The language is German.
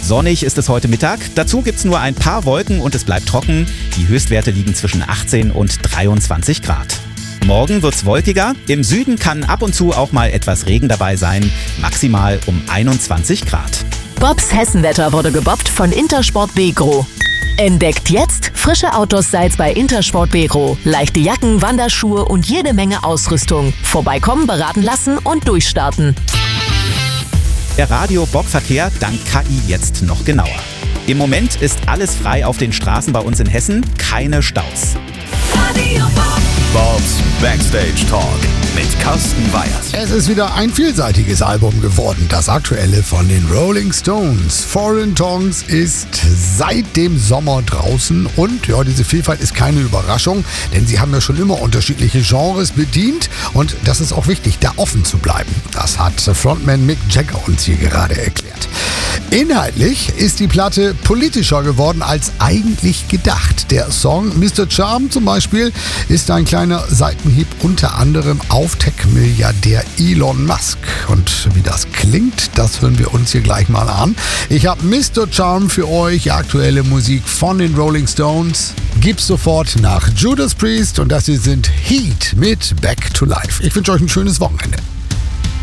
Sonnig ist es heute Mittag. Dazu gibt's nur ein paar Wolken und es bleibt trocken. Die Höchstwerte liegen zwischen 18 und 23 Grad. Morgen wird's wolkiger. Im Süden kann ab und zu auch mal etwas Regen dabei sein. Maximal um 21 Grad. Bobs Hessenwetter wurde gebobbt von Intersport Begro. Entdeckt jetzt frische Autos-Styles bei Intersport Begro. Leichte Jacken, Wanderschuhe und jede Menge Ausrüstung. Vorbeikommen, beraten lassen und durchstarten. Der Radio-Bob-Verkehr dank KI jetzt noch genauer. Im Moment ist alles frei auf den Straßen bei uns in Hessen. Keine Staus. Radio Bob. Bobs Backstage Talk mit Carsten Weyers. Es ist wieder ein vielseitiges Album geworden, das aktuelle von den Rolling Stones. Foreign Tongues ist seit dem Sommer draußen und ja, diese Vielfalt ist keine Überraschung, denn sie haben ja schon immer unterschiedliche Genres bedient und das ist auch wichtig, da offen zu bleiben. Das hat Frontman Mick Jagger uns hier gerade erklärt. Inhaltlich ist die Platte politischer geworden als eigentlich gedacht. Der Song Mr. Charm zum Beispiel ist ein kleiner Seitenhieb unter anderem auf Tech-Milliardär Elon Musk. Und wie das klingt, das hören wir uns hier gleich mal an. Ich habe Mr. Charm für euch, aktuelle Musik von den Rolling Stones. Gibt's sofort nach Judas Priest und das hier sind Heat mit Back to Life. Ich wünsche euch ein schönes Wochenende.